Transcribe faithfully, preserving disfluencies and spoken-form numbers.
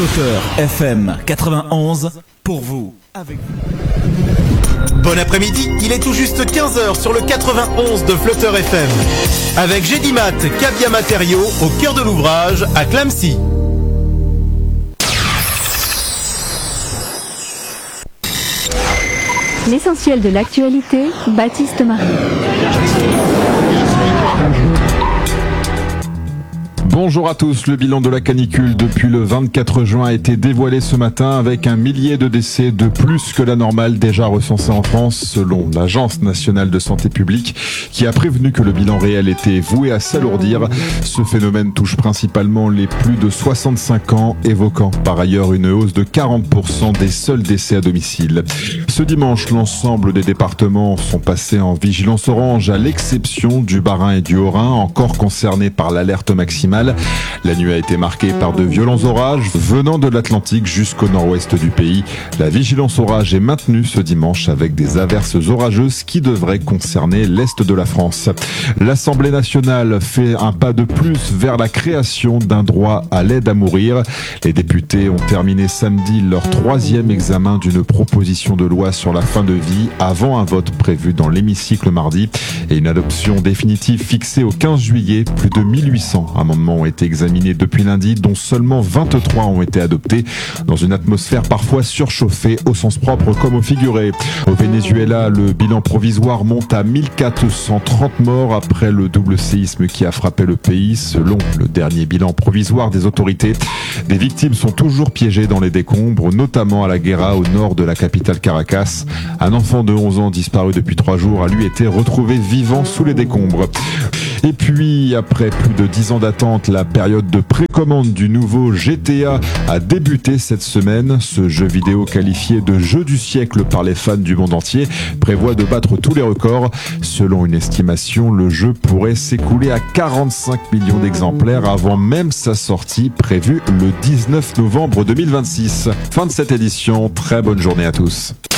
Flotteur F M quatre-vingt-onze, pour vous, avec vous. Bon après-midi, il est tout juste quinze heures sur le quatre-vingt-onze de Flotteur F M. Avec Gédimat, Cabia Matériaux, au cœur de l'ouvrage, à Clamecy. L'essentiel de l'actualité, Baptiste Marie. Bonjour à tous, le bilan de la canicule depuis le vingt-quatre juin a été dévoilé ce matin avec un millier de décès de plus que la normale déjà recensée en France selon l'Agence nationale de santé publique qui a prévenu que le bilan réel était voué à s'alourdir. Ce phénomène touche principalement les plus de soixante-cinq ans, évoquant par ailleurs une hausse de quarante pour cent des seuls décès à domicile. Ce dimanche, l'ensemble des départements sont passés en vigilance orange à l'exception du Bas-Rhin et du Haut-Rhin, encore concernés par l'alerte maximale. La nuit a été marquée par de violents orages venant de l'Atlantique jusqu'au nord-ouest du pays. La vigilance orage est maintenue ce dimanche avec des averses orageuses qui devraient concerner l'est de la France. L'Assemblée nationale fait un pas de plus vers la création d'un droit à l'aide à mourir. Les députés ont terminé samedi leur troisième examen d'une proposition de loi sur la fin de vie avant un vote prévu dans l'hémicycle mardi et une adoption définitive fixée au quinze juillet. Plus de mille huit cents amendements ont été examinés depuis lundi, dont seulement vingt-trois ont été adoptés, dans une atmosphère parfois surchauffée au sens propre comme au figuré. Au Venezuela, le bilan provisoire monte à mille quatre cent trente morts après le double séisme qui a frappé le pays, selon le dernier bilan provisoire des autorités. Des victimes sont toujours piégées dans les décombres, notamment à la Guera, au nord de la capitale Caracas. Un enfant de onze ans disparu depuis trois jours a lui été retrouvé vivant sous les décombres. Et puis, après plus de dix ans d'attente, la période de précommande du nouveau G T A a débuté cette semaine. Ce jeu vidéo qualifié de jeu du siècle par les fans du monde entier prévoit de battre tous les records. Selon une estimation, le jeu pourrait s'écouler à quarante-cinq millions d'exemplaires avant même sa sortie prévue le dix-neuf novembre deux mille vingt-six. Fin de cette édition, très bonne journée à tous.